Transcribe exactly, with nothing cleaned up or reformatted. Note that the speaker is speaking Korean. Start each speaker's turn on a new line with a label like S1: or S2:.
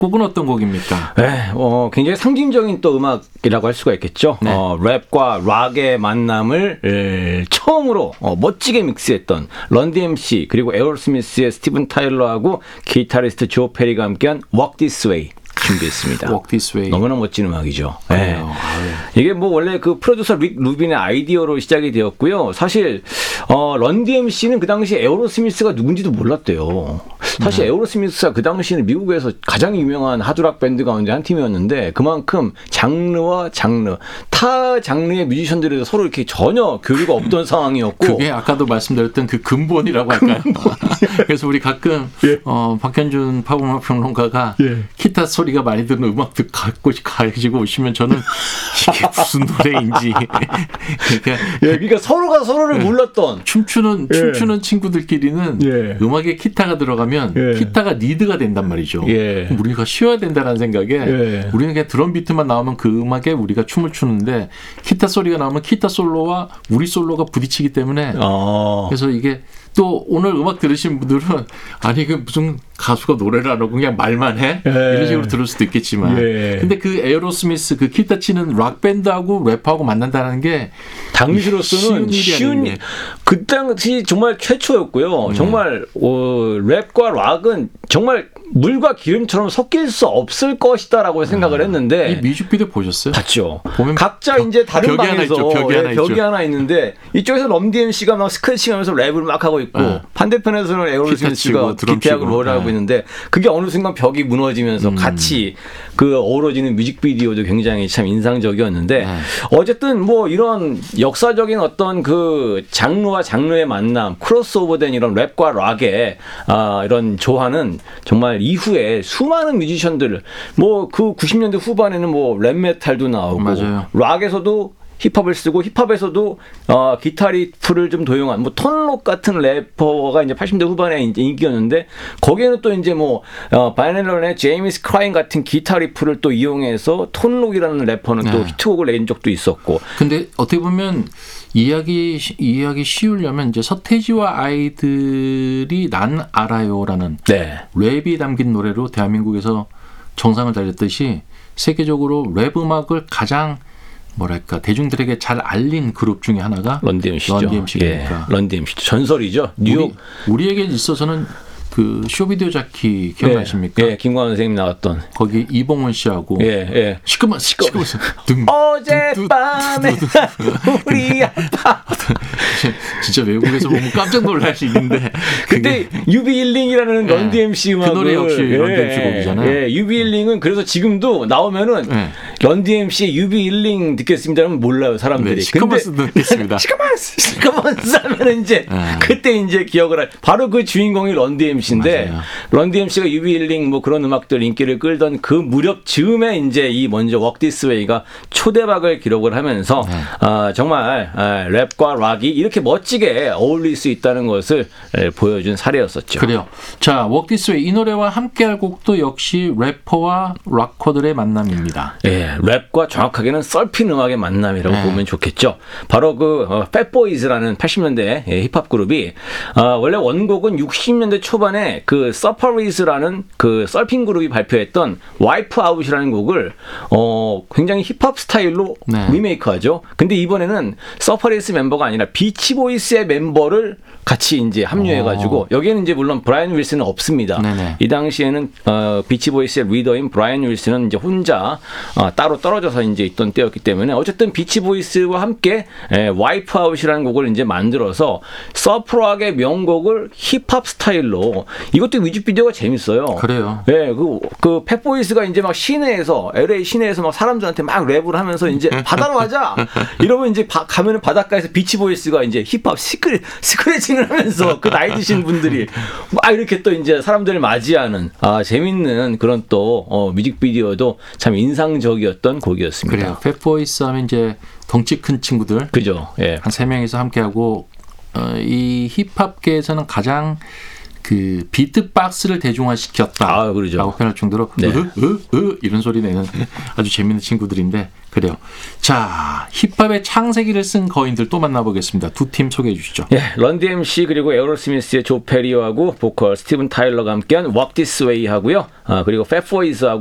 S1: 곡은 어떤 곡입니까?
S2: 네, 어, 굉장히 상징적인 또 음악이라고 할 수가 있겠죠.
S1: 네.
S2: 어, 랩과 락의 만남을 에, 처음으로 어, 멋지게 믹스했던 런디엠씨 그리고 에어로스미스의 스티븐 타일러하고 기타리스트 조 페리가 함께한 Walk This Way 준비했습니다.
S1: Walk This Way.
S2: 너무나 멋진 음악이죠.
S1: 네.
S2: 이게 뭐 원래 그 프로듀서 릭 루빈의 아이디어로 시작이 되었고요. 사실 어, 런디엠씨는 그 당시 에어로스미스가 누군지도 몰랐대요. 사실 네. 에어로스미스가 그 당시에는 미국에서 가장 유명한 하드락 밴드 가운데 한 팀이었는데 그만큼 장르와 장르, 타 장르의 뮤지션들에서 서로 이렇게 전혀 교류가 없던 상황이었고
S1: 그게 아까도 말씀드렸던 그 근본이라고 할까요? 그래서 우리 가끔 예. 어, 박현준 파워음악 평론가가 예. 기타 소리가 많이 드는 음악들 갖고 가지고 오시면 저는 이게 무슨 노래인지 그러니까,
S2: 예, 그러니까 서로가 서로를 예. 몰랐던
S1: 춤추는
S2: 예.
S1: 춤추는 친구들끼리는 예. 음악에 기타가 들어가면 예. 기타가 리드가 된단 말이죠. 예. 우리가 쉬어야 된다는 생각에 예. 우리는 그냥 드럼 비트만 나오면 그 음악에 우리가 춤을 추는데 기타 소리가 나오면 기타 솔로와 우리 솔로가 부딪히기 때문에 아. 그래서 이게 또 오늘 음악 들으신 분들은 아니 그 무슨 가수가 노래를 안 하고 그냥 말만 해? 예. 이런 식으로 들을 수도 있겠지만 예. 근데 그 에어로스미스 그 기타 치는 락 밴드하고 랩하고 만난다는 게
S2: 당시로서는 쉬운 일. 그 당시 정말 최초였고요. 음. 정말 어, 랩과 락은 정말 물과 기름처럼 섞일 수 없을 것이다라고 생각을 했는데
S1: 이 뮤직비디오 보셨어요?
S2: 봤죠. 보면 각자 벽, 이제 다른
S1: 벽이
S2: 방에서
S1: 하나 있죠. 벽이,
S2: 예,
S1: 하나,
S2: 벽이
S1: 있죠.
S2: 하나 있는데 이쪽에서 럼디엠씨가 막 스크래칭하면서 랩을 막 하고 있고 네. 반대편에서는 에어로스미스가 기타하고 롤을 하고 있는데 그게 어느 순간 벽이 무너지면서 음. 같이 그 어우러지는 뮤직비디오도 굉장히 참 인상적이었는데 네. 어쨌든 뭐 이런 역사적인 어떤 그 장르와 장르의 만남 크로스오버된 이런 랩과 락의 아, 이런 조화는 정말 이후에 수많은 뮤지션들 뭐 그 구십 년대 후반에는 뭐 랩 메탈도 나오고
S1: 맞아요.
S2: 락에서도 힙합을 쓰고 힙합에서도 어, 기타 리프를 좀 도용한 뭐 톤록 같은 래퍼가 이제 팔십 년대 후반에 이제 인기였는데 거기에는 또 이제 뭐 어, 바이닐런의 제이미스 크라인 같은 기타 리프를 또 이용해서 톤록이라는 래퍼는 네. 또 히트곡을 낸 적도 있었고.
S1: 근데 어떻게 보면 이야기 이야기 쉬우려면 이제 서태지와 아이들이 난 알아요라는 네. 랩이 담긴 노래로 대한민국에서 정상을 달렸듯이 세계적으로 랩 음악을 가장 뭐랄까 대중들에게 잘 알린 그룹 중에 하나가
S2: 런디엠씨죠.
S1: 런디엠씨니까.
S2: 예, 런디엠씨 전설이죠. 뉴욕
S1: 우리, 우리에게 있어서는 그 쇼비디오 자키 기억나십니까?
S2: 예, 예, 김광원 선생님 나왔던
S1: 거기 이봉원 씨하고
S2: 예, 예.
S1: 시끄만 시끄만
S2: 어젯밤에 우리 아빠
S1: 진짜 외국에서 보면 깜짝 놀랄 수 있는데
S2: 그때 유비일링이라는 예. 런디엠씨 음악을
S1: 그 노래 역시
S2: 예,
S1: 런디엠씨 곡이잖아요.
S2: 예, 유비일링은 그래서 지금도 나오면은 예. 런디엠씨의 유비일링 듣겠습니다는 몰라요 사람들이.
S1: 네, 시커먼스 듣겠습니다.
S2: 시커먼스 시커먼스 하면 이제 예. 그때 이제 기억을 할 바로 그 주인공이 런디엠씨. 인데 런디엠씨가 유비일링 뭐 그런 음악들 인기를 끌던 그 무렵 즈음에 이제 이 먼저 Walk This Way가 초대박을 기록을 하면서 네. 아, 정말 아, 랩과 락이 이렇게 멋지게 어울릴 수 있다는 것을 에, 보여준 사례였었죠.
S1: 그래요. 자, Walk This Way 이 노래와 함께할 곡도 역시 래퍼와 락커들의 만남입니다.
S2: 예, 랩과 정확하게는 서핑 음악의 만남이라고 네. 보면 좋겠죠. 바로 그 어, 팻보이즈라는 팔십 년대 예, 힙합 그룹이 어, 원래 원곡은 육십 년대 초반 그 서퍼리즈라는 그 서핑 그룹이 발표했던 와이프 아웃이라는 곡을 어 굉장히 힙합 스타일로 네. 리메이크하죠. 근데 이번에는 서퍼리즈 멤버가 아니라 비치보이스의 멤버를 같이 이제 합류해가지고 여기에는 이제 물론 브라이언 윌슨은 없습니다. 네네. 이 당시에는 어, 비치보이스의 리더인 브라이언 윌슨은 이제 혼자 어, 따로 떨어져서 이제 있던 때였기 때문에 어쨌든 비치보이스와 함께 에, 와이프 아웃이라는 곡을 이제 만들어서 서프락의 명곡을 힙합 스타일로 이것도 뮤직비디오가 재밌어요.
S1: 그래요.
S2: 예, 그, 그 팻보이스가 이제 막 시내에서 엘에이 시내에서 막 사람들한테 막 랩을 하면서 이제 바다로 가자 이러면 이제 바, 가면은 바닷가에서 비치보이스가 이제 힙합 시크레 스크래칭을 하면서 그 나이 드신 분들이 막 이렇게 또 이제 사람들을 맞이하는 아 재밌는 그런 또 어, 뮤직비디오도 참 인상적이었던 곡이었습니다.
S1: 그래요. 팻보이스 하면 이제 덩치 큰 친구들,
S2: 그죠? 예,
S1: 한 세 명이서 함께하고 어, 이 힙합계에서는 가장 그 비트박스를 대중화시켰다.
S2: 아, 그러죠.
S1: 라고 표현할 정도로 네. 으, 으, 으, 이런 소리 내는 아주 재밌는 친구들인데 그래요. 자, 힙합의 창세기를 쓴 거인들 또 만나보겠습니다. 두 팀 소개해 주시죠.
S2: 예, 런디엠씨 그리고 에어로스미스의 조 페리오하고 보컬 스티븐 타일러가 함께한 Walk This Way 하고요. 아, 그리고 팻보이즈하고